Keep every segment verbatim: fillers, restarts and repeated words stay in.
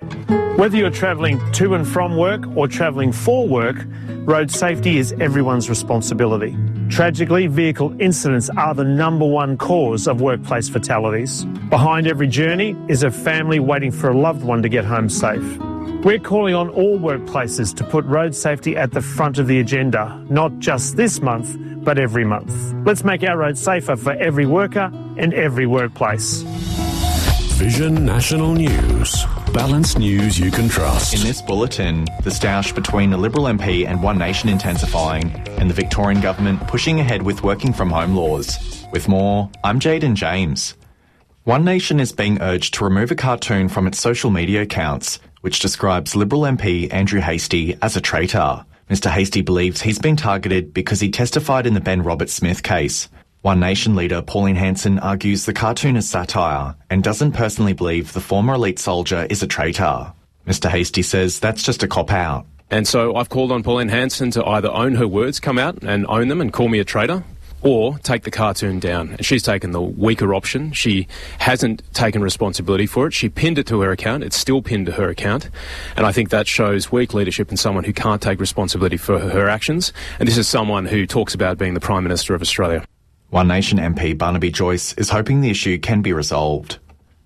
Whether you're travelling to and from work or travelling for work, road safety is everyone's responsibility. Tragically, vehicle incidents are the number one cause of workplace fatalities. Behind every journey is a family waiting for a loved one to get home safe. We're calling on all workplaces to put road safety at the front of the agenda, not just this month, but every month. Let's make our roads safer for every worker and every workplace. Vision National News. Balanced news you can trust. In this bulletin, the stoush between a Liberal M P and One Nation intensifying, and the Victorian government pushing ahead with working from home laws. With more, I'm Jaden James. One Nation is being urged to remove a cartoon from its social media accounts, which describes Liberal M P Andrew Hastie as a traitor. Mister Hastie believes he's been targeted because he testified in the Ben Roberts-Smith case. One Nation leader Pauline Hanson argues the cartoon is satire and doesn't personally believe the former elite soldier is a traitor. Mister Hastie says that's just a cop-out. And so I've called on Pauline Hanson to either own her words, come out and own them and call me a traitor, or take the cartoon down. And she's taken the weaker option. She hasn't taken responsibility for it. She pinned it to her account. It's still pinned to her account. And I think that shows weak leadership in someone who can't take responsibility for her actions. And this is someone who talks about being the Prime Minister of Australia. One Nation M P Barnaby Joyce is hoping the issue can be resolved.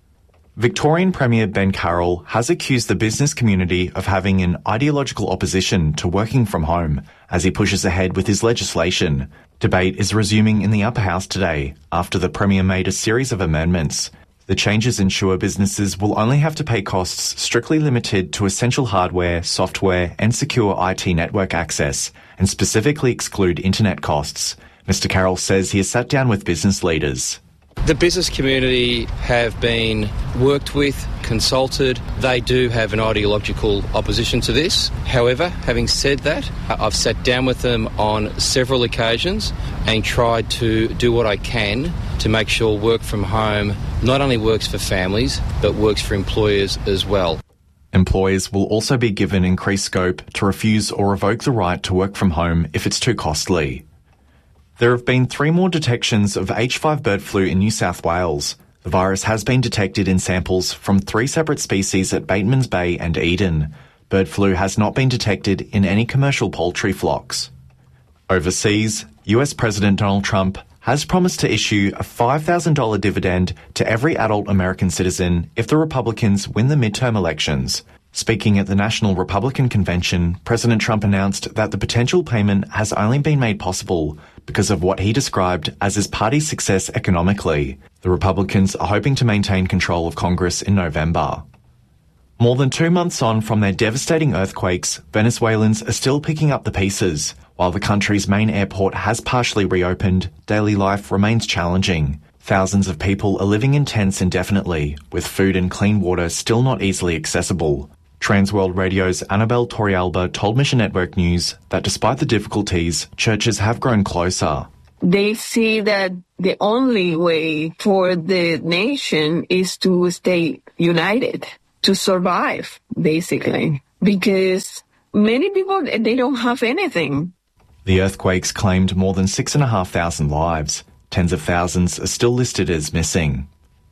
Victorian Premier Ben Carroll has accused the business community of having an ideological opposition to working from home as he pushes ahead with his legislation. Debate is resuming in the Upper House today after the Premier made a series of amendments. The changes ensure businesses will only have to pay costs strictly limited to essential hardware, software and secure I T network access, and specifically exclude internet costs. Mister Carroll says he has sat down with business leaders. The business community have been worked with, consulted. They do have an ideological opposition to this. However, having said that, I've sat down with them on several occasions and tried to do what I can to make sure work from home not only works for families, but works for employers as well. Employers will also be given increased scope to refuse or revoke the right to work from home if it's too costly. There have been three more detections of H five bird flu in New South Wales. The virus has been detected in samples from three separate species at Batemans Bay and Eden. Bird flu has not been detected in any commercial poultry flocks. Overseas, U S President Donald Trump has promised to issue a five thousand dollars dividend to every adult American citizen if the Republicans win the midterm elections. Speaking at the National Republican Convention, President Trump announced that the potential payment has only been made possible because of what he described as his party's success economically. The Republicans are hoping to maintain control of Congress in November. More than two months on from their devastating earthquakes, Venezuelans are still picking up the pieces. While the country's main airport has partially reopened, daily life remains challenging. Thousands of people are living in tents indefinitely, with food and clean water still not easily accessible. Transworld Radio's Annabelle Torrealba told Mission Network News that despite the difficulties, churches have grown closer. They see that the only way for the nation is to stay united, to survive, basically, because many people, they don't have anything. The earthquakes claimed more than six and a half thousand lives. Tens of thousands are still listed as missing.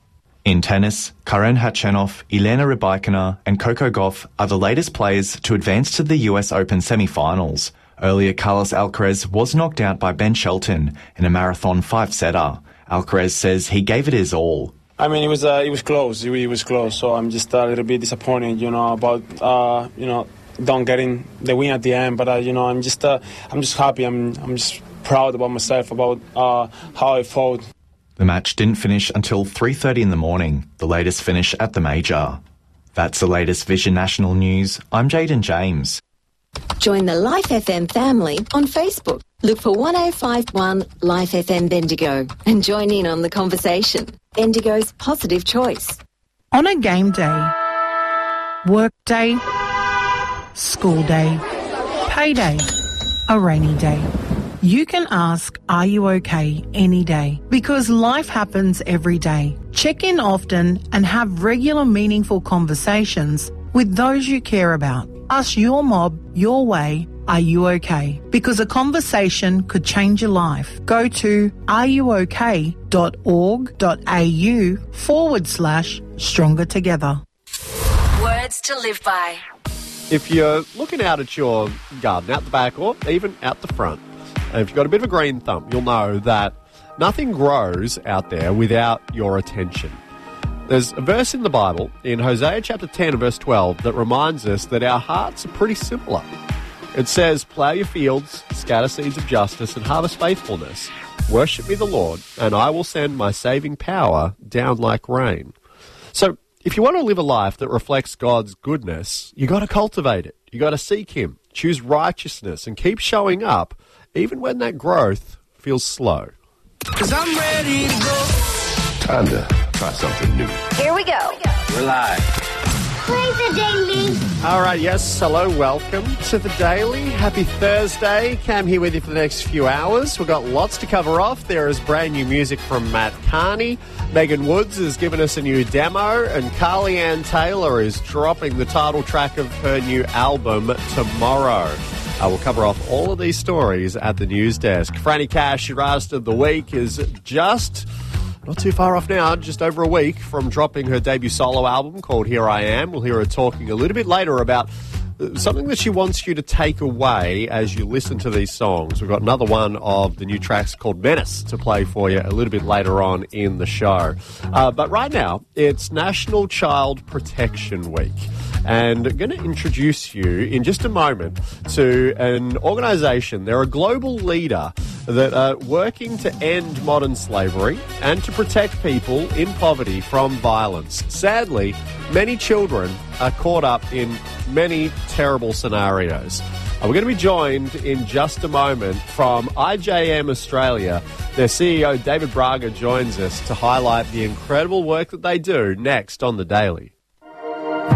In tennis, Karen Khachanov, Elena Rybakina and Coco Gauff are the latest players to advance to the U S Open semi-finals. Earlier, Carlos Alcaraz was knocked out by Ben Shelton in a marathon five-setter. Alcaraz says he gave it his all. I mean, it was uh, it was close. It really was close. So I'm just a little bit disappointed, you know, about uh, you know, don't getting the win at the end. But uh, you know, I'm just uh, I'm just happy. I'm I'm just proud about myself about uh, how I fought. The match didn't finish until three thirty in the morning, the latest finish at the major. That's the latest Vision National News. I'm Jaden James. Join the Life F M family on Facebook. Look for one oh five point one Life F M Bendigo and join in on the conversation. Bendigo's positive choice. On a game day, work day, school day, payday, a rainy day. You can ask, are you okay, any day? Because life happens every day. Check in often and have regular meaningful conversations with those you care about. Ask your mob, your way, are you okay? Because a conversation could change your life. Go to areyouok.org.au forward slash stronger together. Words words to live by. If you're looking out at your garden, out the back or even out the front, and if you've got a bit of a green thumb, you'll know that nothing grows out there without your attention. There's a verse in the Bible, in Hosea chapter ten and verse twelve, that reminds us that our hearts are pretty similar. It says, plough your fields, scatter seeds of justice, and harvest faithfulness. Worship me the Lord, and I will send my saving power down like rain. So, if you want to live a life that reflects God's goodness, you got to cultivate it. You got to seek Him, choose righteousness, and keep showing up, even when that growth feels slow. 'Cause I'm ready to go. Time to try something new. Here we go. We're live. Play the Daily. All right, yes, hello, welcome to the Daily. Happy Thursday. Cam here with you for the next few hours. We've got lots to cover off. There is brand new music from Matt Carney. Megan Woods has given us a new demo, and Carly Ann Taylor is dropping the title track of her new album tomorrow. Uh, we'll cover off all of these stories at the news desk. Franny Cash, your artist of the week, is just not too far off now, just over a week from dropping her debut solo album called Here I Am. We'll hear her talking a little bit later about something that she wants you to take away as you listen to these songs. We've got another one of the new tracks called Menace to play for you a little bit later on in the show. Uh, but right now, it's National Child Protection Week. And I'm going to introduce you in just a moment to an organisation. They're a global leader that are working to end modern slavery and to protect people in poverty from violence. Sadly, many children are caught up in many terrible scenarios. We're going to be joined in just a moment from I J M Australia. Their C E O, David Braga, joins us to highlight the incredible work that they do next on The Daily.